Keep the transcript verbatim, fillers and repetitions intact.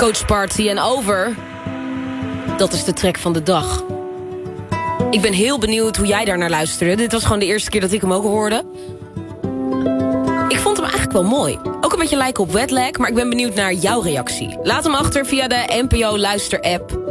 Coach Party en Over. Dat is de track van de dag. Ik ben heel benieuwd hoe jij daar naar luisterde. Dit was gewoon de eerste keer dat ik hem ook hoorde. Ik vond hem eigenlijk wel mooi. Ook een beetje lijken op Wetlag, maar ik ben benieuwd naar jouw reactie. Laat hem achter via de N P O Luister app.